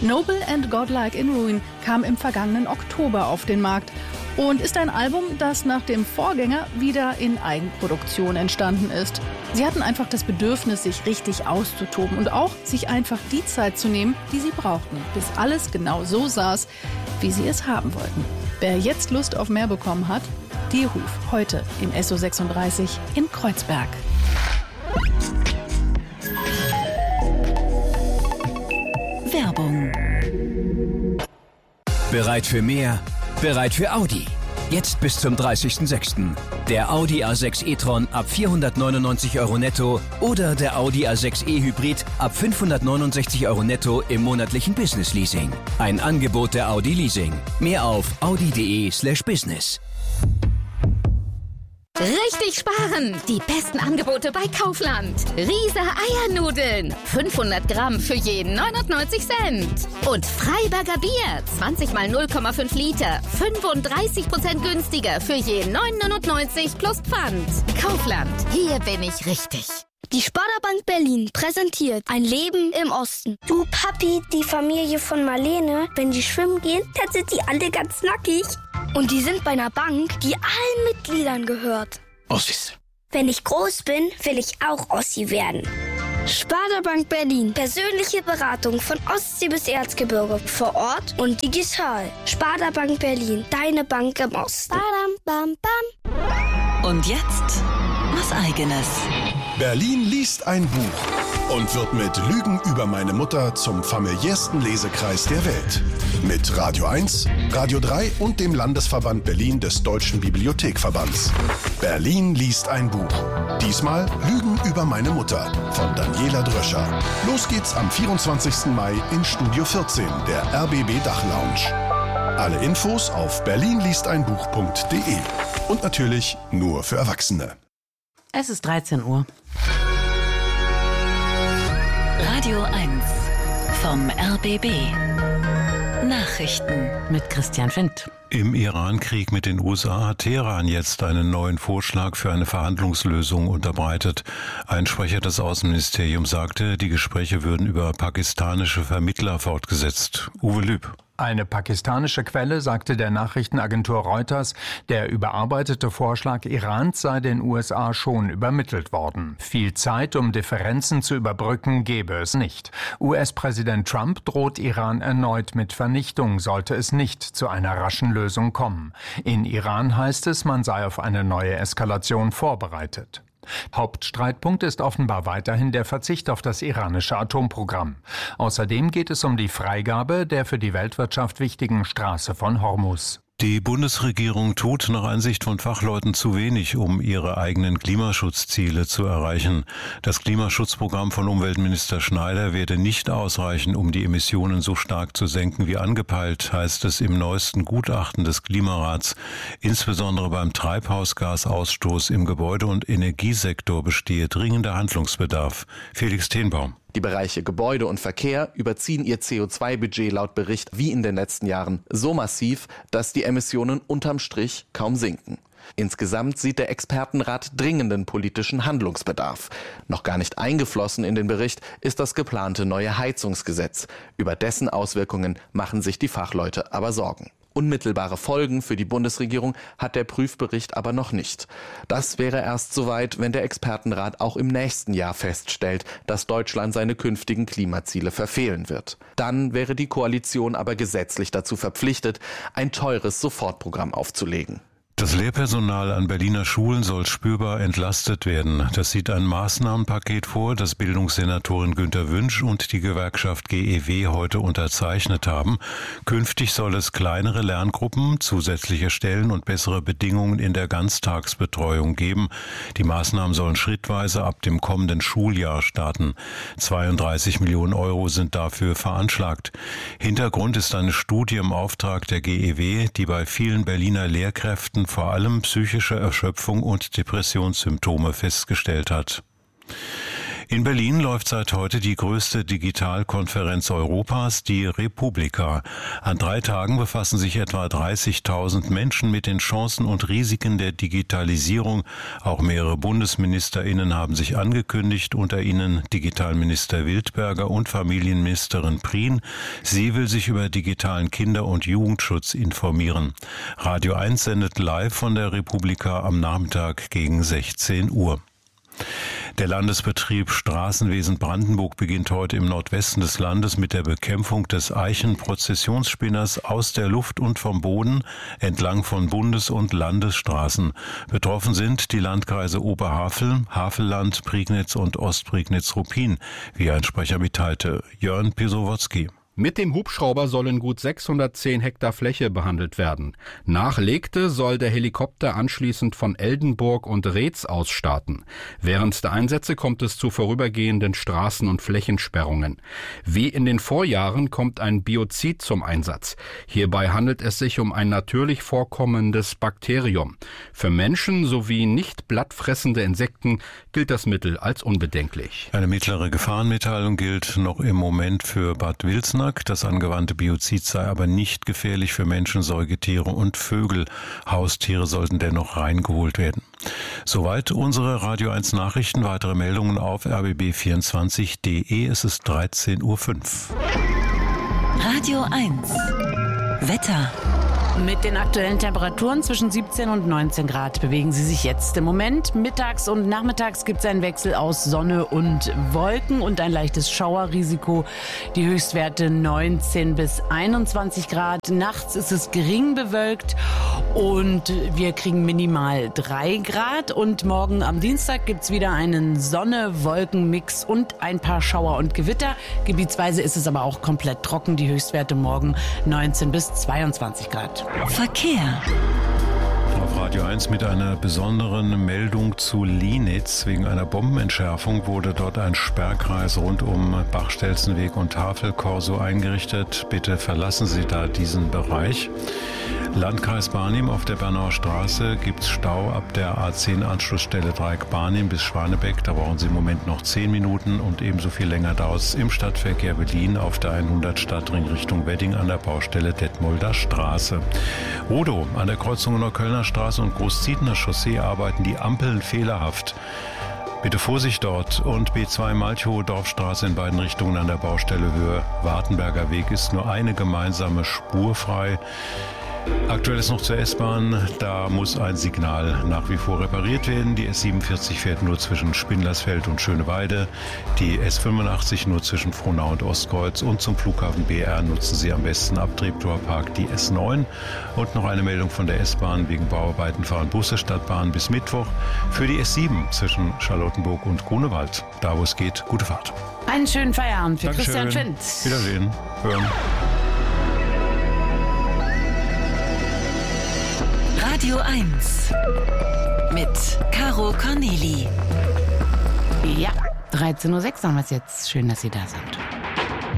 Noble and Godlike in Ruin kam im vergangenen Oktober auf den Markt und ist ein Album, das nach dem Vorgänger wieder in Eigenproduktion entstanden ist. Sie hatten einfach das Bedürfnis, sich richtig auszutoben und auch sich einfach die Zeit zu nehmen, die sie brauchten, bis alles genau so saß, wie sie es haben wollten. Wer jetzt Lust auf mehr bekommen hat, Die Ruf, heute im SO36 in Kreuzberg. Werbung. Bereit für mehr? Bereit für Audi. Jetzt bis zum 30.06. Der Audi A6 e-tron ab 499 € netto oder der Audi A6 e-Hybrid ab 569 € netto im monatlichen Business-Leasing. Ein Angebot der Audi Leasing. Mehr auf audi.de/business. Richtig sparen! Die besten Angebote bei Kaufland. Riese Eiernudeln. 500 Gramm für jeden 99 Cent. Und Freiberger Bier. 20 mal 0,5 Liter. 35% günstiger für jeden 9,99 plus Pfand. Kaufland. Hier bin ich richtig. Die Sparda-Bank Berlin präsentiert ein Leben im Osten. Du Papi, die Familie von Marlene, wenn die schwimmen gehen, dann sind die alle ganz nackig. Und die sind bei einer Bank, die allen Mitgliedern gehört. Ossis. Wenn ich groß bin, will ich auch Ossi werden. Sparda-Bank Berlin. Persönliche Beratung von Ostsee bis Erzgebirge. Vor Ort und digital. Sparda-Bank Berlin. Deine Bank im Osten. Badam, bam, bam. Und jetzt was Eigenes. Berlin liest ein Buch und wird mit Lügen über meine Mutter zum familiärsten Lesekreis der Welt. Mit Radio 1, Radio 3 und dem Landesverband Berlin des Deutschen Bibliothekverbands. Berlin liest ein Buch. Diesmal Lügen über meine Mutter von Daniela Dröscher. Los geht's am 24. Mai in Studio 14 der RBB Dachlounge. Alle Infos auf berlinliesteinbuch.de. Und natürlich nur für Erwachsene. Es ist 13 Uhr. Radio 1 vom RBB. Nachrichten mit Christian Findt. Im Iran-Krieg mit den USA hat Teheran jetzt einen neuen Vorschlag für eine Verhandlungslösung unterbreitet. Ein Sprecher des Außenministeriums sagte, die Gespräche würden über pakistanische Vermittler fortgesetzt. Uwe Lüb. Eine pakistanische Quelle sagte der Nachrichtenagentur Reuters, der überarbeitete Vorschlag Irans sei den USA schon übermittelt worden. Viel Zeit, um Differenzen zu überbrücken, gebe es nicht. US-Präsident Trump droht Iran erneut mit Vernichtung, sollte es nicht zu einer raschen Lösung kommen. In Iran heißt es, man sei auf eine neue Eskalation vorbereitet. Hauptstreitpunkt ist offenbar weiterhin der Verzicht auf das iranische Atomprogramm. Außerdem geht es um die Freigabe der für die Weltwirtschaft wichtigen Straße von Hormuz. Die Bundesregierung tut nach Ansicht von Fachleuten zu wenig, um ihre eigenen Klimaschutzziele zu erreichen. Das Klimaschutzprogramm von Umweltminister Schneider werde nicht ausreichen, um die Emissionen so stark zu senken wie angepeilt, heißt es im neuesten Gutachten des Klimarats. Insbesondere beim Treibhausgasausstoß im Gebäude- und Energiesektor bestehe dringender Handlungsbedarf. Felix Tenbaum. Die Bereiche Gebäude und Verkehr überziehen ihr CO2-Budget laut Bericht wie in den letzten Jahren so massiv, dass die Emissionen unterm Strich kaum sinken. Insgesamt sieht der Expertenrat dringenden politischen Handlungsbedarf. Noch gar nicht eingeflossen in den Bericht ist das geplante neue Heizungsgesetz. Über dessen Auswirkungen machen sich die Fachleute aber Sorgen. Unmittelbare Folgen für die Bundesregierung hat der Prüfbericht aber noch nicht. Das wäre erst soweit, wenn der Expertenrat auch im nächsten Jahr feststellt, dass Deutschland seine künftigen Klimaziele verfehlen wird. Dann wäre die Koalition aber gesetzlich dazu verpflichtet, ein teures Sofortprogramm aufzulegen. Das Lehrpersonal an Berliner Schulen soll spürbar entlastet werden. Das sieht ein Maßnahmenpaket vor, das Bildungssenatorin Günter Wünsch und die Gewerkschaft GEW heute unterzeichnet haben. Künftig soll es kleinere Lerngruppen, zusätzliche Stellen und bessere Bedingungen in der Ganztagsbetreuung geben. Die Maßnahmen sollen schrittweise ab dem kommenden Schuljahr starten. 32 Millionen € sind dafür veranschlagt. Hintergrund ist eine Studie im Auftrag der GEW, die bei vielen Berliner Lehrkräften vor allem psychische Erschöpfung und Depressionssymptome festgestellt hat. In Berlin läuft seit heute die größte Digitalkonferenz Europas, die Republika. An 3 Tagen befassen sich etwa 30.000 Menschen mit den Chancen und Risiken der Digitalisierung. Auch mehrere BundesministerInnen haben sich angekündigt, unter ihnen Digitalminister Wildberger und Familienministerin Prien. Sie will sich über digitalen Kinder- und Jugendschutz informieren. Radio 1 sendet live von der Republika am Nachmittag gegen 16 Uhr. Der Landesbetrieb Straßenwesen Brandenburg beginnt heute im Nordwesten des Landes mit der Bekämpfung des Eichenprozessionsspinners aus der Luft und vom Boden entlang von Bundes- und Landesstraßen. Betroffen sind die Landkreise Oberhavel, Havelland, Prignitz und Ostprignitz-Ruppin, wie ein Sprecher mitteilte. Jörn Pisowotzki. Mit dem Hubschrauber sollen gut 610 Hektar Fläche behandelt werden. Nach Legte soll der Helikopter anschließend von Eldenburg und Reetz aus starten. Während der Einsätze kommt es zu vorübergehenden Straßen- und Flächensperrungen. Wie in den Vorjahren kommt ein Biozid zum Einsatz. Hierbei handelt es sich um ein natürlich vorkommendes Bakterium. Für Menschen sowie nicht blattfressende Insekten gilt das Mittel als unbedenklich. Eine mittlere Gefahrenmitteilung gilt noch im Moment für Bad Wilsnack. Das angewandte Biozid sei aber nicht gefährlich für Menschen, Säugetiere und Vögel. Haustiere sollten dennoch reingeholt werden. Soweit unsere Radio 1 Nachrichten. Weitere Meldungen auf rbb24.de. Es ist 13:05 Uhr. Radio 1 Wetter. Mit den aktuellen Temperaturen zwischen 17 und 19 Grad bewegen sie sich jetzt. Im Moment mittags und nachmittags gibt es einen Wechsel aus Sonne und Wolken und ein leichtes Schauerrisiko. Die Höchstwerte 19 bis 21 Grad. Nachts ist es gering bewölkt und wir kriegen minimal 3 Grad. Und morgen am Dienstag gibt es wieder einen Sonne-Wolken-Mix und ein paar Schauer und Gewitter. Gebietsweise ist es aber auch komplett trocken. Die Höchstwerte morgen 19 bis 22 Grad. Verkehr. Auf Radio 1 mit einer besonderen Meldung zu Lienitz. Wegen einer Bombenentschärfung wurde dort ein Sperrkreis rund um Bachstelzenweg und Tafelkorso eingerichtet. Bitte verlassen Sie da diesen Bereich. Landkreis Barnim, auf der Bernauer Straße gibt es Stau ab der A10-Anschlussstelle Dreieck Barnim bis Schwanebeck. Da brauchen Sie im Moment noch 10 Minuten und ebenso viel länger dauert es im Stadtverkehr Berlin auf der 100 Stadtring Richtung Wedding an der Baustelle Detmolder Straße. Odo, an der Kreuzung Neuköllner Straße und Großzietner Chaussee arbeiten die Ampeln fehlerhaft. Bitte Vorsicht dort. Und B2 Malchow Dorfstraße in beiden Richtungen an der Baustelle Höhe Wartenberger Weg ist nur eine gemeinsame Spur frei. Aktuell ist noch zur S-Bahn, da muss ein Signal nach wie vor repariert werden. Die S47 fährt nur zwischen Spindlersfeld und Schöneweide, die S85 nur zwischen Frohnau und Ostkreuz und zum Flughafen BR nutzen Sie am besten ab Treptower Park die S9. Und noch eine Meldung von der S-Bahn: wegen Bauarbeiten fahren Busse Stadtbahn bis Mittwoch für die S7 zwischen Charlottenburg und Grunewald. Da wo es geht, gute Fahrt. Einen schönen Feierabend für Dankeschön. Christian Schwind. Wiedersehen. Hören. Radio 1 mit Caro Corneli. Ja, 13:06 Uhr haben wir es jetzt. Schön, dass Sie da sind.